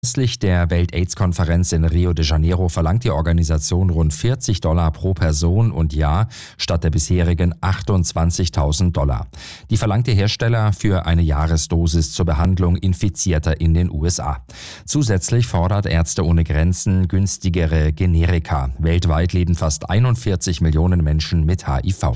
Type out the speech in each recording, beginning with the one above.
Anlässlich der Welt-AIDS-Konferenz in Rio de Janeiro verlangt die Organisation rund $40 pro Person und Jahr statt der bisherigen $28.000. Die verlangt der Hersteller für eine Jahresdosis zur Behandlung Infizierter in den USA. Zusätzlich fordert Ärzte ohne Grenzen günstigere Generika. Weltweit leben fast 41 Millionen Menschen mit HIV.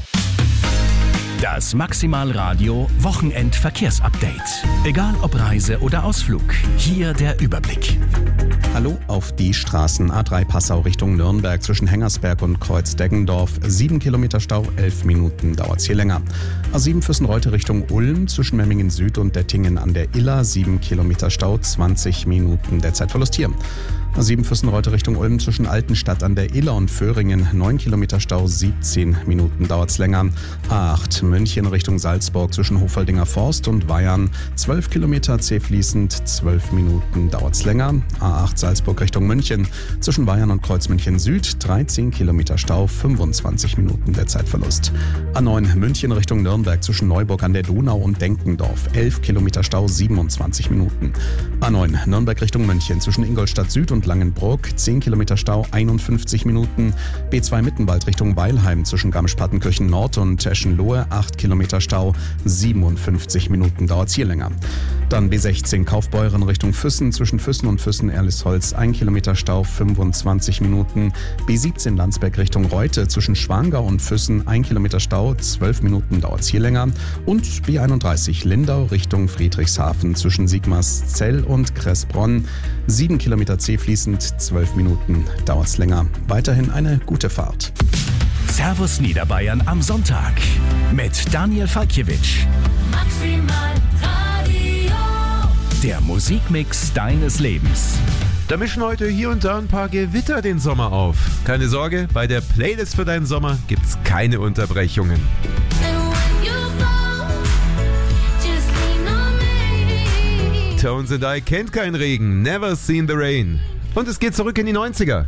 Das Maximalradio Wochenendverkehrsupdate. Egal ob Reise oder Ausflug, hier der Überblick. Hallo auf die Straßen A3 Passau Richtung Nürnberg zwischen Hengersberg und Kreuz-Deggendorf. 7 Kilometer Stau, 11 Minuten dauert's hier länger. A7 Füssen-Reute Richtung Ulm zwischen Memmingen Süd und Dettingen an der Iller. 7 Kilometer Stau, 20 Minuten der Zeitverlust hier. A7 Füssen-Reute Richtung Ulm zwischen Altenstadt an der Iller und Föhringen. 9 Kilometer Stau, 17 Minuten dauert's länger. A8 München Richtung Salzburg zwischen Hofaldinger Forst und Weyern. 12 Kilometer zäh fließend, 12 Minuten dauert's länger. A8 Salzburg Richtung München zwischen Weyern und Kreuzmünchen Süd. 13 Kilometer Stau, 25 Minuten der Zeitverlust. A9 München Richtung Nürnberg zwischen Neuburg an der Donau und Denkendorf. 11 Kilometer Stau, 27 Minuten. A9 Nürnberg Richtung München zwischen Ingolstadt Süd und Langenbruck. 10 Kilometer Stau, 51 Minuten. B2 Mittenwald Richtung Weilheim zwischen Garmisch-Partenkirchen Nord und Eschenlohe. 8 Kilometer Stau, 57 Minuten dauert es hier länger. Dann B16 Kaufbeuren Richtung Füssen zwischen Füssen und Füssen-Erlisholz. 1 Kilometer Stau, 25 Minuten. B17 Landsberg Richtung Reute zwischen Schwangau und Füssen. 1 Kilometer Stau, 12 Minuten dauert es hier länger. Und B31 Lindau Richtung Friedrichshafen zwischen Sigmarszell und Kressbronn. 7 Kilometer zäh fließend, 12 Minuten dauert es länger. Weiterhin eine gute Fahrt. Servus Niederbayern am Sonntag mit Daniel Falkiewicz. Maximal Radio. Der Musikmix deines Lebens. Da mischen heute hier und da ein paar Gewitter den Sommer auf. Keine Sorge, bei der Playlist für deinen Sommer gibt's keine Unterbrechungen. Tones and I kennt keinen Regen, never seen the rain. Und es geht zurück in die 90er.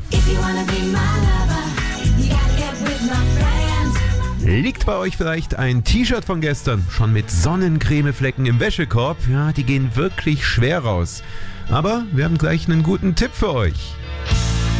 Liegt bei euch vielleicht ein T-Shirt von gestern, schon mit Sonnencremeflecken im Wäschekorb? Ja, die gehen wirklich schwer raus. Aber wir haben gleich einen guten Tipp für euch.